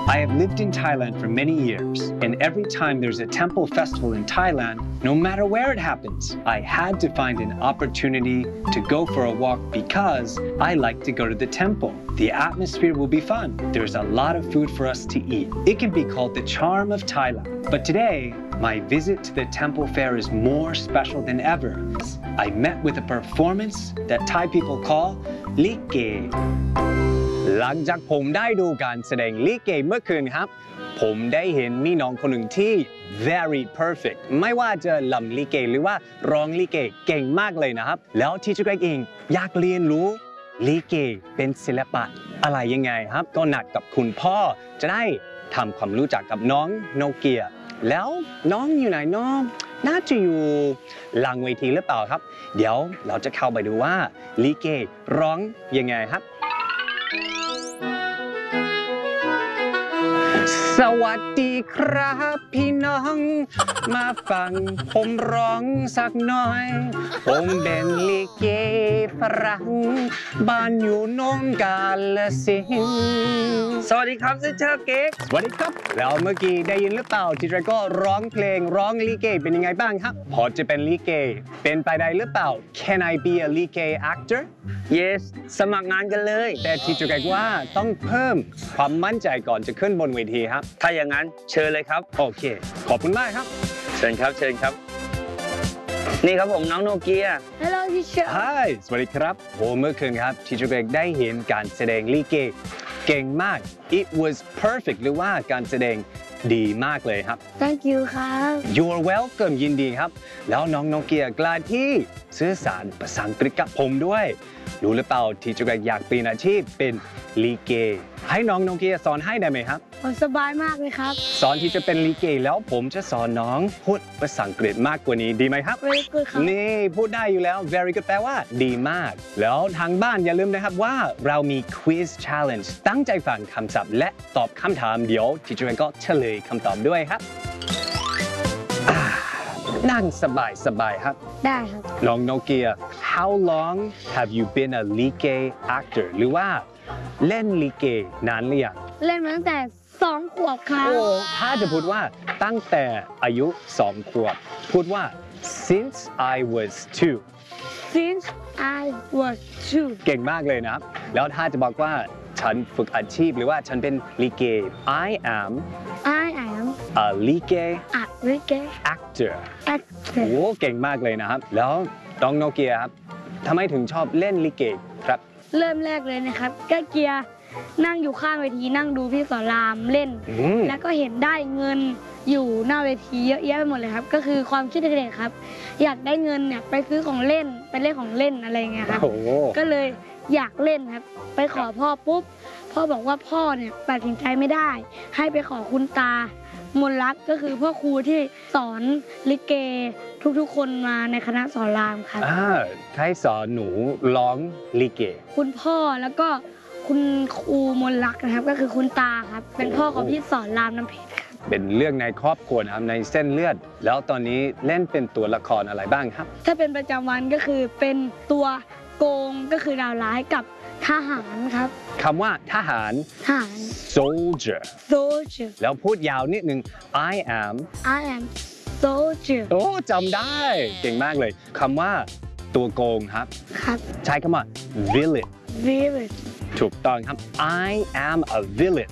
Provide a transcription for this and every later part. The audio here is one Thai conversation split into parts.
I have lived in Thailand for many years, and every time there's a temple festival in Thailand, no matter where it happens, I had to find an opportunity to go for a walk because I like to go to the temple. The atmosphere will be fun. There's a lot of food for us to eat. It can be called the charm of Thailand. But today, my visit to the temple fair is more special than ever. I met with a performance that Thai people call Likke. หลังจากผมได้ดูการแสดงลิเกเมื่อคืนครับผมได้เห็นมีน้องคนหนึ่งที่ very perfect ไม่ว่าจะลำลิเกหรือว่าร้องลิเกเก่งมากเลยนะครับแล้วที่เกรกเองอยากเรียนรู้ลิเกเป็นศิลปะอะไรยังไงครับก็นัดกับคุณพ่อจะได้ทำความรู้จักกับน้องโนเกียแล้วน้องอยู่ไหนน้องน่าจะอยู่หลังเวทีหรือเปล่าครับเดี๋ยวเราจะเข้าไปดูว่าลิเกร้องยังไงครับสวัสดีครับพี่น้องมาฟังผมร้องสักหน่อยผมเป็นลิเกฝรั่งบ้านอยู่นนกาฬสินธุ์สวัสดีครับซิสเตอร์เก๊กสวัสดีครับแล้วเมื่อกี้ได้ยินหรือเปล่าที่เราก็ร้องเพลงร้องลิเกเป็นยังไงบ้างครับพอจะเป็นลิเกเป็นไปได้หรือเปล่า Can I be a ลิเก actor Yes สมัครงานกันเลยแต่ที่จะเก๊กว่าต้องเพิ่มความมั่นใจก่อนจะขึ้นบนเวทีครับถ้าอย่างนั้นเชิญเลยครับโอเคขอบคุณมากครับเชิญครับเชิญครับนี่ครับผมน้องโนเกีย Hello teacher Hi สวัสดีครับผมเมื่อคืนครับที่จะเก๊กได้เห็นการแสดงลิเกเก่งมาก It was perfect หรือว่าการแสดงดีมากเลยครับ Thank you ครับ You're welcome ยินดีครับแล้วน้องโนเกียกล้าที่สื่อสารภาษาอังกฤษกับผมด้วยรู้หรือเปล่าที่จะอยากเป็นอาชีพเป็นลิเกให้น้องโนเกียสอนให้ได้ไหมครับผมสบายมากเลยครับสอนที่จะเป็นลิเกแล้วผมจะสอนน้องพูดภาษาอังกฤษมากกว่านี้ดีไหมครับ Very good ครับนี่พูดได้อยู่แล้ว very good แปลว่าดีมากแล้วทางบ้านอย่าลืมนะครับว่าเรามี quiz challenge ตั้งใจฟังคำศัพท์และตอบคำถามเดี๋ยวที่จะก็เฉลยคำตอบด้วยครับนั่งสบายครับได้ครับน้องโนเกีย How long have you been a ลิเก actor หรือว่าเล่นลิเกนานหรือยังเล่นมาตั้งแต่2 ขวบครับถ้าจะพูดว่าตั้งแต่อายุ2 ขวบพูดว่า since I was 2 Since I was 2 เก่งมากเลยนะครับแล้วถ้าจะบอกว่าฉันฝึกอาชีพหรือว่าฉันเป็นลิเก I am a ลิเก actor โอ้เก่งมากเลยนะครับแล้วน้องโนเกียครับทำไมถึงชอบเล่นลิเกครับเริ่มแรกเลยนะครับก็เกียร์นั่งอยู่ข้างเวทีนั่งดูพี่สอนรามเล่นแล้วก็เห็นได้เงินอยู่หน้าเวทีเยอะแยะไปหมดเลยครับก็คือความคิดเด็กๆครับอยากได้เงินเนี่ยไปซื้อของเล่นไปเล่นของเล่นอะไรเงี้ยครับก็เลยอยากเล่นครับไปขอพ่อปุ๊บพ่อบอกว่าพ่อเนี่ยตัดสินใจไม่ได้ให้ไปขอคุณตามนลักษณ์ก็คือพ่อครูที่สอนลิเกทุกๆคนมาในคณะสอนรามครับใครสอนหนูร้องลิเกคุณพ่อแล้วก็คุณครูมนลักษณ์นะครับก็คือคุณตาครับเป็นพ่อของพี่สอนรามน้ำเพชรครับเป็นเรื่องในครอบครัวนะครับในเส้นเลือดแล้วตอนนี้เล่นเป็นตัวละครอะไรบ้างครับถ้าเป็นประจำวันก็คือเป็นตัวโกงก็คือดาวร้ายกับทหารครับคำว่าทหาร soldier แล้วพูดยาวนิดนึง I am soldier โอ้จำได้เก่งมากเลยคำว่าตัวโกงครับใช้คำว่า villain ถูกต้องครับ I am a villain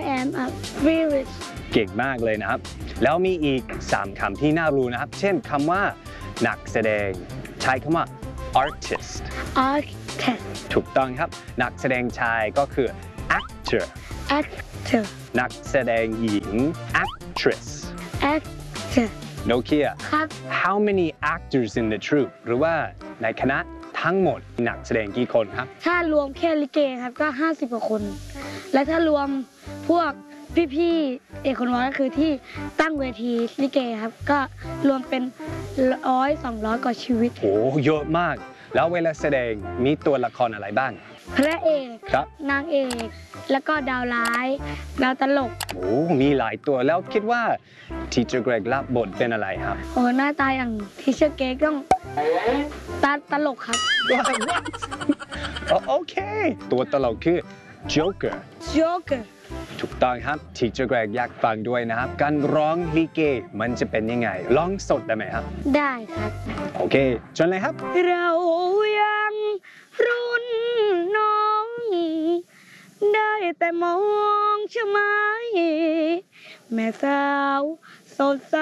เก่งมากเลยนะครับแล้วมีอีก3 คำที่น่ารู้นะครับเช่นคำว่านักแสดงใช้คำว่า artist ถูกต้องครับนักแสดงชายก็คือ actor นักแสดงหญิง actress โนเกียครับ How many actors in the troupe หรือว่าในคณะทั้งหมดนักแสดงกี่คนครับถ้ารวมแค่ลิเกครับก็50 กว่าคนและถ้ารวมพวกพี่ๆเอกคนร้อยก็คือที่ตั้งเวทีลิเกครับก็รวมเป็น100-200 กว่าชีวิตโอ้เยอะมากแล้วเวลาแสดงมีตัวละครอะไรบ้างพระเอกครับนางเอกแล้วก็ดาวร้ายดาวตลกโอ้มีหลายตัวแล้วคิดว่าทีเจอร์เกรกรับบทเป็นอะไรครับโอ้หน้าตาอย่างทีเจอร์เกรกต้องตลกครับโอเคตัวตลกคือ Joker Joker ถูกต้องครับ Teacher Greg อยากฟังด้วยนะครับ การร้องลิเกมันจะเป็นยังไง ร้องสดได้ไหมครับได้ครับโอเคเชิญเลยครับเรายังรุ่นน้อง ได้แต่มองชะไม้แม่สาวสดใส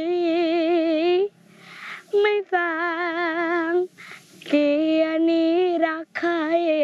ไม่สางเกียร์นี้รักใคร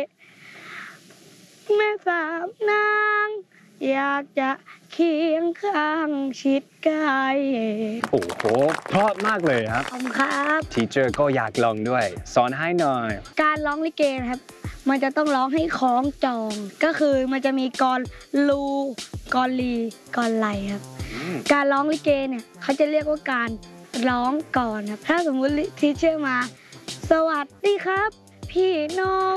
แม่สามนาง อยากจะเคียงข้างชิดใกล้โอ้โหเพราะมากเลยครับขอบคุณครับ Teacher ก็อยากลองด้วย สอนให้หน่อยการร้องลิเกนะครับ มันจะต้องร้องให้คล้องจอง ก็คือมันจะมีกรลูกรลีกรไลครับ การร้องลิเกเนี่ยเขาจะเรียกว่าการร้องก่อนครับ ถ้าสมมุติทีเชอร์มา สวัสดีครับ พี่น้อง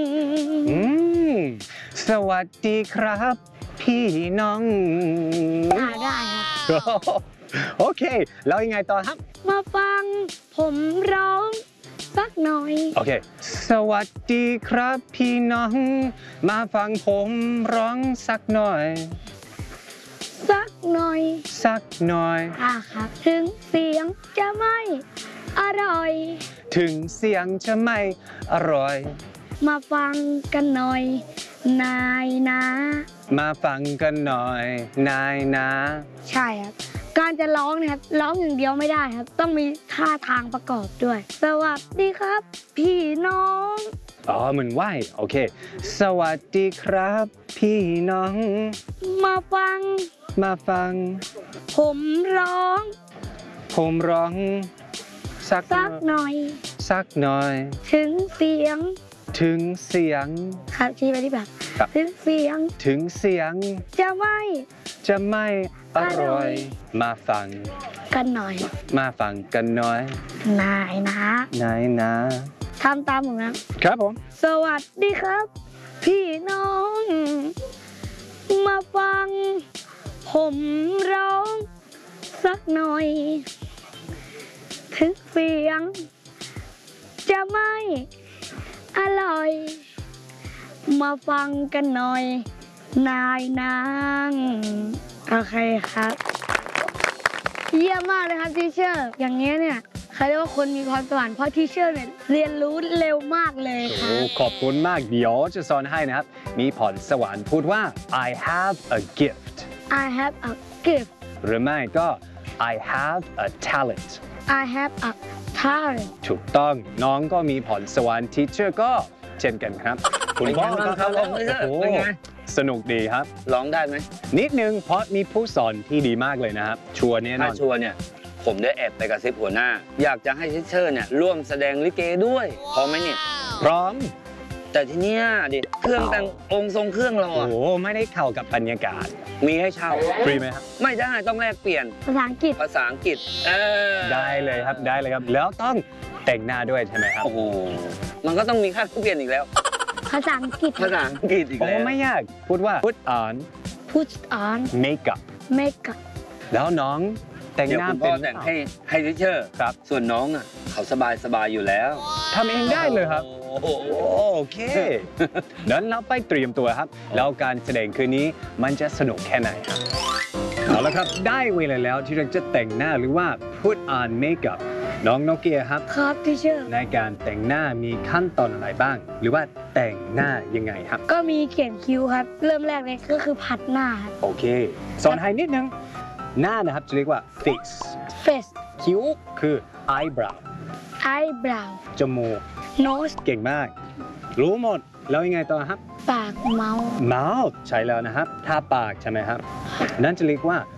สวัสดีครับ พี่น้องได้ครับโอเค แล้วยังไงต่อครับมาฟังผมร้องสักหน่อยโอเค สวัสดีครับพี่น้อง มาฟังผมร้องสักหน่อยสักหน่อยสักหน่อยครับ ถึงเสียงจะไม่อร่อยถึงเสียงจะไม่อร่อยมาฟังกันหน่อย นายนะมาฟังกันหน่อย นายนะใช่ครับ การจะร้องเนี่ยครับร้องอย่างเดียวไม่ได้ครับ ต้องมีท่าทางประกอบด้วย สวัสดีครับ พี่น้องอ๋อเหมือนไหวโอเค สวัสดีครับ พี่น้องมาฟังมาฟังผมร้องผมร้อง สักสักหน่อยสักหน่อยถึงเสียงถึงเสียงครับชี้ไปที่แบบครับถึงเสียงถึงเสียงจะไม่จะไม่อร่อย มาฟังกันหน่อยมาฟังกันหน่อยนายนะนายนะทำตามผมนะครับผมสวัสดีครับ พี่น้อง มาฟัง ผมร้อง สักหน่อย ถึงเสียง จะไม่อร่อย มาฟังกันหน่อย นายนางโอเคครับ เยี่ยมมากเลยครับทีเชอร์อย่างเงี้ยเนี่ยเขาเรียกว่าคนมีพรสวรรค์เพราะทีเชอร์เนี่ยเรียนรู้เร็วมากเลยคโอ้รับขอบคุณมาก เดี๋ยวจะสอนให้นะครับ มีพรสวรรค์พูดว่า I have a gift I have a gift หรือไม่ก็ I have a talent I have a talent ถูกต้องน้องก็มีพรสวรรค์ Teacher ก็เช่นกันครับ คุณพ่อเป็นไงบ้างครับแล้ว Teacher โอ้โหเป็นไงสนุกดีครับร้องได้ไหมนิดนึงเพราะมีผู้สอนที่ดีมากเลยนะครับ ชัวร์แน่นถ้าอนชัวร์เนี่ย ผมได้แอบไปกระซิบหัวหน้า อยากจะให้ทิเชอร์เนี่ยร่วมแสดงลิเกด้วยพร้อมไหมเนี่ยพร้อมแต่ทีเนี้ยดิเครื่องแต่งองค์ทรงเครื่องเราโอ้อะโหไม่ได้เข้ากับบรรยากาศมีให้เช่าฟรีไหมครับไม่ได้ต้องแลกเปลี่ยนภาษาอังกฤษภาษาอังกฤษได้เลยครับได้เลยครับ แล้วต้องแต่งหน้าด้วยใช่ไหมครับโอ้โหมันก็ต้องมีค่าเปลี่ยนอีกแล้วภาษาอังกฤษภาษาอังกฤษอีกโอ้แล้วไม่ยากพูดว่า put on put on makeup makeup แล้วน้องแต่งเดี๋ยหวน้าคุณเป็พ่อน แต่งให้ทิเชอร์ครับส่วนน้องอ่ะเขาสบายอยู่แล้วทำเองได้เลยครับโอ้โหโอเคนั้นเราไปเตรียมตัวครับ แล้วการแสดงคืนนี้มันจะสนุกแค่ไหนครับเอาละครับได้เวลาแล้วที่เราจะแต่งหน้าหรือว่า put on makeup น้องโนเกียครับครับทีเชอร์ในการแต่งหน้ามีขั้นตอนอะไรบ้าง หรือว่าแต่งหน้ายังไงครับก็มีเขียนคิ้วครับ เริ่มแรกเลยก็คือผัดหน้าครับโอเคสอนให้นิดนึงหน้านะครับจะเรียกว่า face face คิ้วคือ eyebrow eyebrow จมูก nose เก่งมาก รู้หมด แล้วยังไงต่อครับปาก mouth mouth ใช่แล้วนะครับ ถ้าปากใช่ไหมครับ นั่นจะเรียกว่า